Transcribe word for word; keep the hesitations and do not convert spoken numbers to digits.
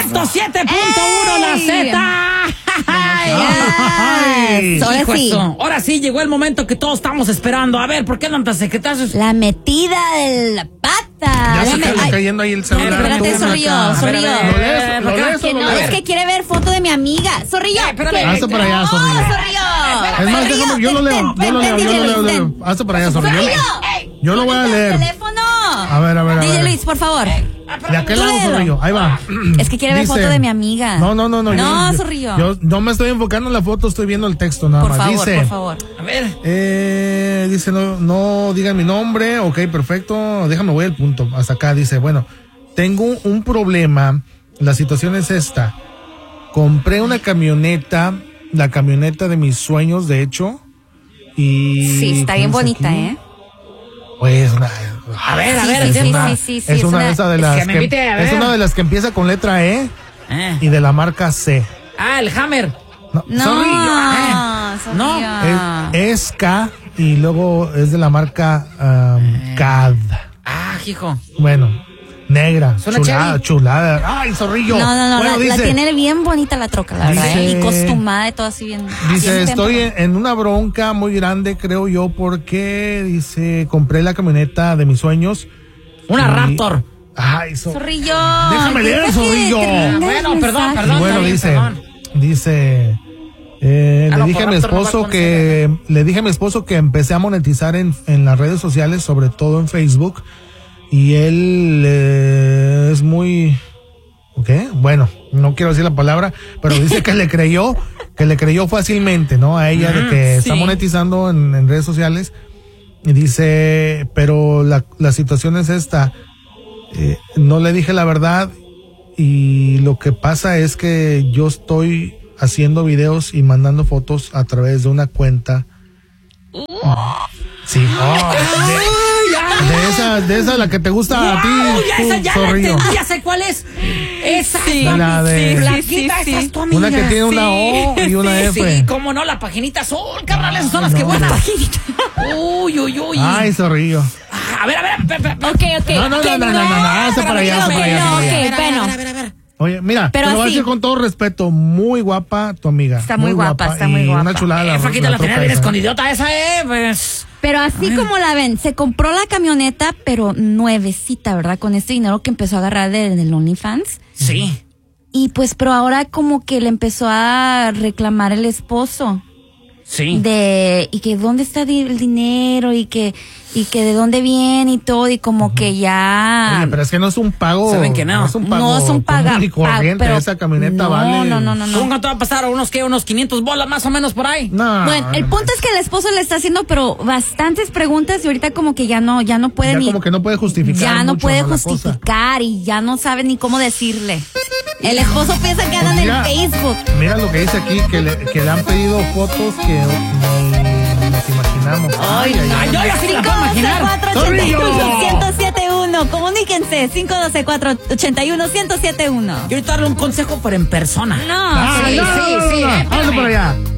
ciento siete punto uno la Z. Yes. Ahora Hijo sí. eso. Ahora sí llegó el momento que todos estamos esperando. A ver, ¿por qué no tan secretarios? La metida de la pata. Ya se La está me- cayendo ahí el celular. Espérate, Tú, Zorrillo, acá. Zorrillo. ¿Lo lees? ¿Lo Eh, lees o Que no no, lees? es que quiere ver foto de mi amiga. Zorrillo. Eh, espérame. ¿qué? Hazte para allá, No, Zorrillo. Zorrillo. Es más, Zorrillo, déjame, yo lo ven, leo, ven, yo lo ven, leo, yo ven, lo leo, ven. leo. Hazte para allá, Zorrillo. Zorrillo. Yo lo voy a Ponte el leer. teléfono. A ver, a ver, a D J ver. Luis, por favor. ¿De aquel Tú lado, léelo. Zorrillo? Ahí va. Es que quiere ver Dice- foto de mi amiga. No, no, no, no. No, yo, Zorrillo. Yo no me estoy enfocando en la foto, estoy viendo el texto nada Por más. favor, Dice, por favor. A ver. Eh, dice, no, no digan mi nombre. Ok, perfecto. Déjame, voy al punto. Hasta acá dice, bueno, tengo un problema. La situación es esta. Compré una camioneta, la camioneta de mis sueños, de hecho. Y Sí, está bien ¿cómo dice bonita, aquí? ¿eh? Pues una, A ver, a Sí, ver. sí, el sí, tema. sí, sí, sí, es, es una una- de esas de es las que me invite a es ver. una de las que empieza con letra E Eh. y de la marca C. Ah, el Hammer. No, No, Zorrillo. Zorrillo. No, Es, es K y luego es de la marca um, C A D. Ah, hijo. Bueno, negra, Suena chulada, Chevy. chulada. Ay, Zorrillo. No, no, no, Bueno, la, la dice, tiene bien bonita la troca, la verdad, Dice- ¿eh? Y costumada y todo así bien. dice, bien estoy temprano. en, en una bronca muy grande, creo yo, porque, dice, compré la camioneta de mis sueños. Una y- Raptor. Ay, Zor- Zorrillo. Déjame leer, deja que Zorrillo. termine el Bueno, perdón, mensaje. perdón. Bueno, está bien, dice, perdón. dice, eh, Ah, le no, dije a por mi Raptor no va esposo con que, le dije a mi esposo que empecé a monetizar en, en las redes sociales, sobre todo en Facebook, y él eh, es muy, ¿qué? Bueno, no quiero decir la palabra, pero dice que le creyó, que le creyó fácilmente, ¿no? A ella de que está sí. monetizando en, en redes sociales, y dice, pero la, la situación es esta, eh, no le dije la verdad, y lo que pasa es que yo estoy haciendo videos y mandando fotos a través de una cuenta. Sí. Oh, de, de esa, de esa la que te gusta a ti, Wow, ya tú, esa ya la Zorrillo. entendí, ya sé cuál es. Esa Sí. es tu La amiga. de- Flaquita, Sí, sí, esa sí. es tu amiga. Una que tiene una O y una Sí, F. Sí, cómo no, la paginita azul, carnal, esas son las que no, buenas no. paginitas. Uy, uy, uy. Ay, Zorrillo. Ah, a ver, a ver, pe- pe- pe- Ok, ok. No, no, no, que no, no, no, no, hazte para allá, hazte para allá, hazte para allá. Ok, bueno. A ver, a ver, a ver. Oye, mira, Pero te lo voy a así. decir con todo respeto, muy guapa tu amiga. Está muy guapa, está muy y guapa. una chulada. Eh, la, Flaquita, la troca tenía bien esa. escondidota esa, eh, pues. Pero así como la ven, se compró la camioneta, pero nuevecita, ¿verdad? Con este dinero que empezó a agarrar de- del OnlyFans. Sí. Y pues, pero ahora como que le empezó a reclamar el esposo. Sí. De, y que dónde está di- el dinero y que, y que de dónde viene y todo, y como que ya. Oye, pero es que no es un pago. Saben que no. es un pago. no es un paga. común y corriente. pa- pero- Esa camioneta no, vale. No, no, no, no. ¿Cómo te va a pasar? ¿Unos qué? ¿Unos quinientos bolas más o menos por ahí? No, Bueno, el no, punto es que el esposo le está haciendo, pero bastantes preguntas y ahorita como que ya no, ya no puede ya ni. como que no puede justificar. Ya no mucho, puede La cosa. justificar y ya no sabe ni cómo decirle. El esposo piensa que andan Mira, en Facebook. Mira lo que dice aquí, que le, que le han pedido fotos que ni nos imaginamos. Ay, ay, yo ya sí me la puedo imaginar. cinco uno cuatro, ocho uno, uno cero siete uno. Comuníquense. cinco uno cuatro, ocho uno, uno cero siete uno. Yo ahorita darle un consejo, pero en persona. No. Ah, Sí, no, sí, no, no, sí, no, eh, Vamos espérame. por allá.